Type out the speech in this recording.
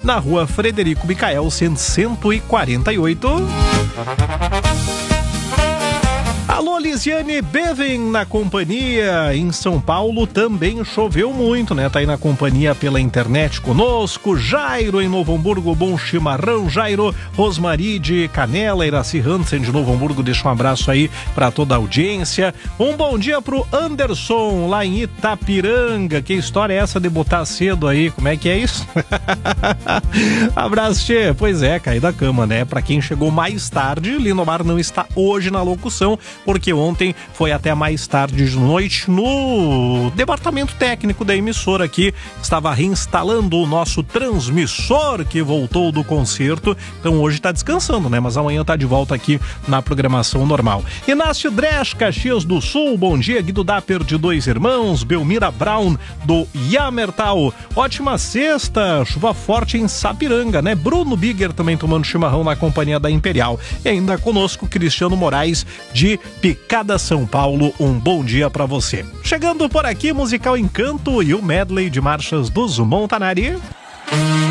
na rua Frederico Micael, 148. Alô, Lisiane Beven na companhia. Em São Paulo também choveu muito, né? Tá aí na companhia pela internet conosco. Jairo em Novo Hamburgo, bom chimarrão, Jairo. Rosmari de Canela, Iraci Hansen de Novo Hamburgo, deixa um abraço aí pra toda a audiência. Um bom dia pro Anderson lá em Itapiranga. Que história é essa de botar cedo aí? Como é que é isso? Abraço, tchê. Pois é, caí da cama, né? Pra quem chegou mais tarde, Linomar não está hoje na locução, porque ontem foi até mais tarde de noite no departamento técnico da emissora aqui, estava reinstalando o nosso transmissor que voltou do concerto, então hoje tá descansando, né? Mas amanhã tá de volta aqui na programação normal. Inácio Dresch, Caxias do Sul, bom dia. Guido Dapper de Dois Irmãos, Belmira Brown do Yamertal, ótima sexta, chuva forte em Sapiranga, né? Bruno Bigger também tomando chimarrão na companhia da Imperial. E ainda conosco Cristiano Moraes de Picada, São Paulo, um bom dia pra você. Chegando por aqui, musical Encanto e o medley de marchas do Montanari.